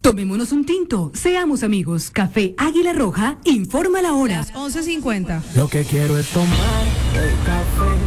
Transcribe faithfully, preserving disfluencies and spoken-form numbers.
Tomémonos un tinto, seamos amigos. Café Águila Roja, informa la hora. once cincuenta. Lo que quiero es tomar el café